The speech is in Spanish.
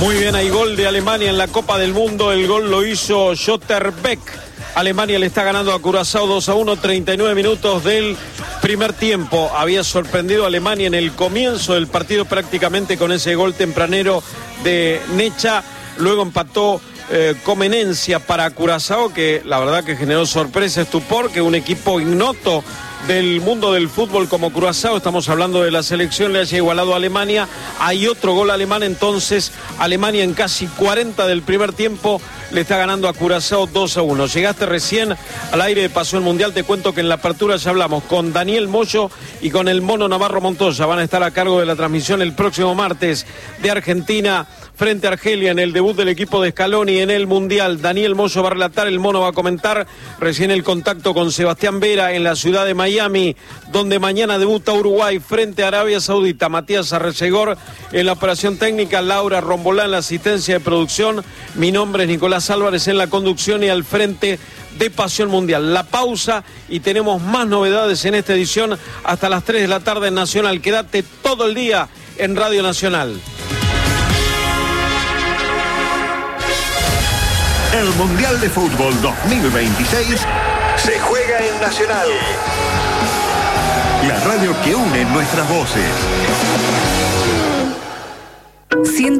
Muy bien, hay gol de Alemania en la Copa del Mundo. El gol lo hizo Schotterbeck. Alemania le está ganando a Curazao 2-1, 39 minutos del primer tiempo. Había sorprendido a Alemania en el comienzo del partido prácticamente con ese gol tempranero de Necha. Luego empató Comenencia para Curazao, que la verdad que generó sorpresa, estupor, que un equipo ignoto del mundo del fútbol como Curazao, estamos hablando de la selección, le haya igualado a Alemania. Hay otro gol alemán, entonces Alemania en casi 40 del primer tiempo le está ganando a Curazao 2-1. Llegaste recién al aire de Pasión Mundial, te cuento que en la apertura ya hablamos con Daniel Moyo y con el Mono Navarro Montoya. Van a estar a cargo de la transmisión el próximo martes de Argentina frente a Argelia en el debut del equipo de Scaloni en el Mundial. Daniel Moyo va a relatar, el Mono va a comentar. Recién el contacto con Sebastián Vera en la ciudad de Miami, donde mañana debuta Uruguay frente a Arabia Saudita. Matías Arrecegor en la operación técnica, Laura Rombolá en la asistencia de producción. Mi nombre es Nicolás Álvarez en la conducción y al frente de Pasión Mundial. La pausa y tenemos más novedades en esta edición hasta las 3 de la tarde en Nacional. Quédate todo el día en Radio Nacional. El Mundial de Fútbol 2026 se juega en Nacional. La radio que une nuestras voces.